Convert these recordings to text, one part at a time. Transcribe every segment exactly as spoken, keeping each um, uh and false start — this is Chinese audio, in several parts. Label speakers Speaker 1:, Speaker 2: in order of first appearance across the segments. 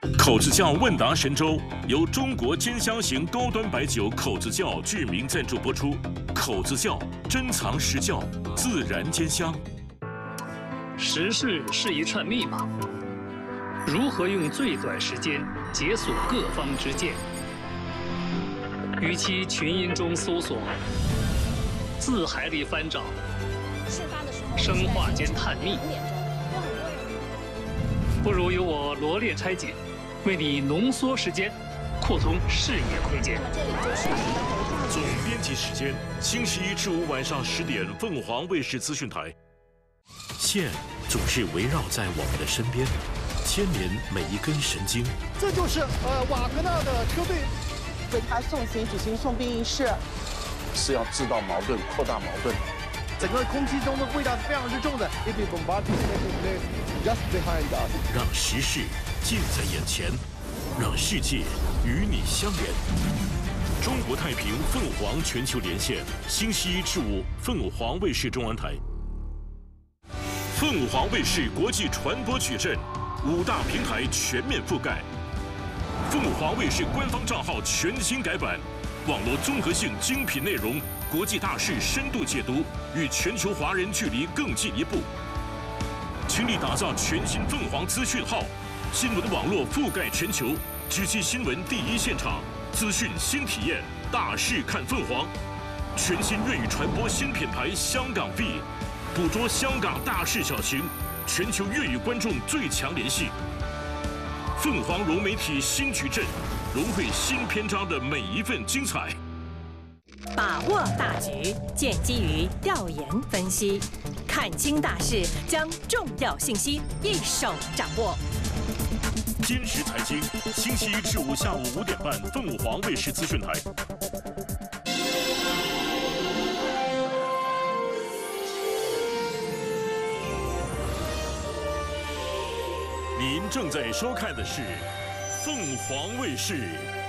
Speaker 1: 口子窖问答神州由中国兼香型高端白酒口子窖剧名赞助播出。口子窖珍藏实窖，自然兼香。
Speaker 2: 时事是一串密码，如何用最短时间解锁各方之见？与其群音中搜索，字海里翻找，生化间探秘，不如由我罗列拆解，为你浓缩时间，扩充视野空间。
Speaker 1: 总编辑时间：星期一至五晚上十点，凤凰卫视资讯台。线总是围绕在我们的身边，牵连每一根神经。
Speaker 3: 这就是呃瓦格纳的车队
Speaker 4: 为他送行举行送殡仪式，
Speaker 5: 是要制造矛盾、扩大矛盾。
Speaker 3: 整个空气中的味道是非常之重的。Just behind us，
Speaker 1: 让时事近在眼前，让世界与你相连。中国太平凤凰全球连线，星期一至五，凤凰卫视中文台。凤凰卫视国际传播矩阵，五大平台全面覆盖。凤凰卫视官方账号全新改版，网络综合性精品内容，国际大事深度解读，与全球华人距离更进一步。倾力打造全新凤凰资讯号，新闻网络覆盖全球，直击新闻第一现场，资讯新体验，大事看凤凰。全新粤语传播新品牌香港 V， 捕捉香港大事小情，全球粤语观众最强联系。凤凰融媒体新矩阵，融汇新篇章的每一份精彩。
Speaker 6: 把握大局，建基于调研分析，看清大事，将重要信息一手掌握。
Speaker 1: 今时财经，星期一至五下午五点半，凤凰卫视资讯台。您正在收看的是凤凰卫视。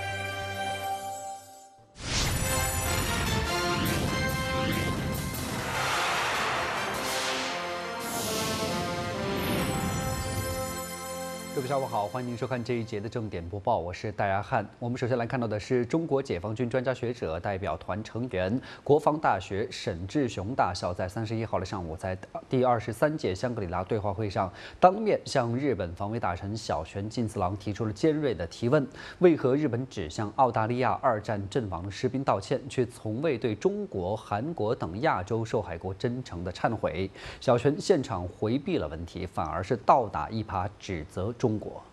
Speaker 7: 各位下午好，欢迎您收看这一节的正点播报，我是戴亚汉。我们首先来看到的是中国解放军专家学者代表团成员、国防大学沈志雄大校在三十一号的上午，在第二十三届香格里拉对话会上，当面向日本防卫大臣小泉进次郎提出了尖锐的提问：为何日本只向澳大利亚二战阵亡的士兵道歉，却从未对中国、韩国等亚洲受害国真诚的忏悔？小泉现场回避了问题，反而是倒打一耙，指责中国。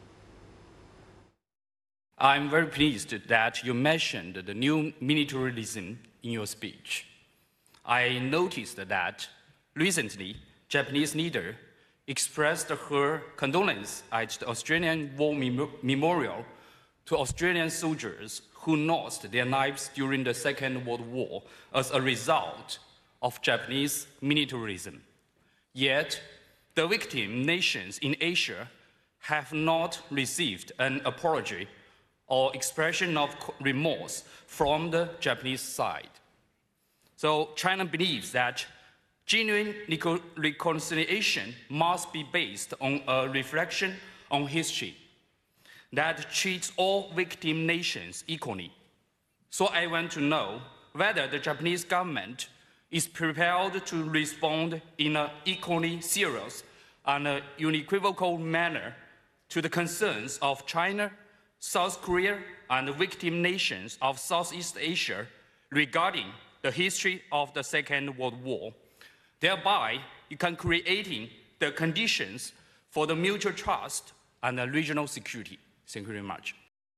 Speaker 8: I'm very pleased that you mentioned the new militarism in your speech. I noticed that recently, Japanese leader expressed her condolence at the Australian War Mem- Memorial to Australian soldiers who lost their lives during the Second World War as a result of Japanese militarism. Yet, the victim nations in Asia have not received an apology or expression of remorse from the Japanese side. So China believes that genuine reconciliation must be based on a reflection on history that treats all victim nations equally. So I want to know whether the Japanese government is prepared to respond in an equally serious and unequivocal manner to the concerns of China, South Korea, and the victim nations of Southeast Asia regarding the history of the Second World War. Thereby, you can create the conditions for the mutual trust and the regional security. Thank you very much.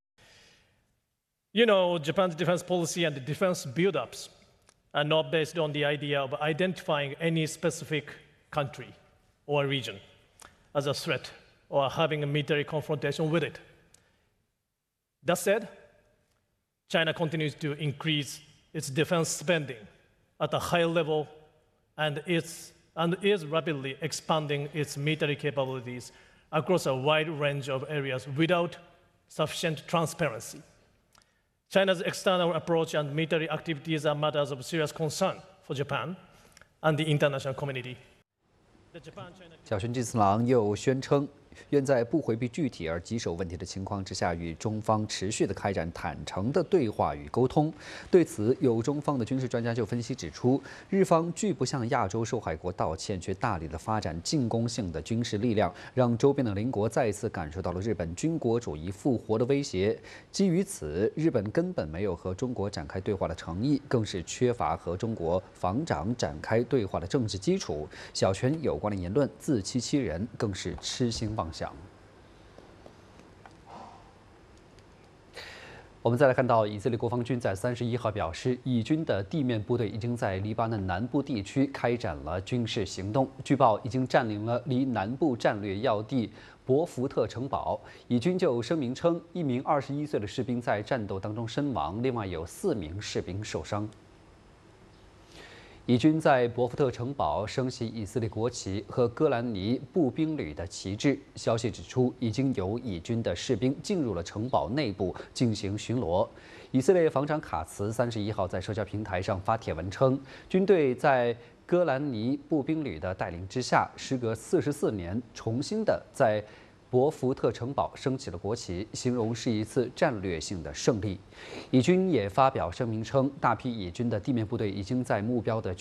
Speaker 9: You know, Japan's defense policy and the defense build-ups are not based on the idea of identifying any specific country or region as a threat or having a military confrontation with it. That said, China continues to increase its defense spending at a high level and, it's, and is rapidly expanding its military capabilities across a wide range of areas without sufficient transparency. China's external approach and military activities are matters of serious concern for Japan and the international community.
Speaker 7: 小泉进次郎又宣称， 愿在不回避具体而棘手问题的情况之下，与中方持续的开展坦诚的对话与沟通。对此，有中方的军事专家就分析指出，日方拒不向亚洲受害国道歉，却大力的发展进攻性的军事力量，让周边的邻国再次感受到了日本军国主义复活的威胁。基于此，日本根本没有和中国展开对话的诚意，更是缺乏和中国防长展开对话的政治基础。小泉有关的言论自欺欺人，更是痴心妄想。我们再来看到，以色列国防军在三十一号表示，以军的地面部队已经在黎巴嫩南部地区开展了军事行动，据报已经占领了离南部战略要地博福特城堡。以军就声明称，一名二十一岁的士兵在战斗当中身亡，另外有四名士兵受伤。以军在博福特城堡升起以色列国旗和哥兰尼步兵旅的旗帜。消息指出，已经有以军的士兵进入了城堡内部进行巡逻。以色列防长卡茨三十一号在社交平台上发帖文称，军队在哥兰尼步兵旅的带领之下，时隔四十四年，重新的在博福特城堡升起了国旗，形容是一次战略性的胜利。以军也发表声明称，大批以军的地面部队已经在目标的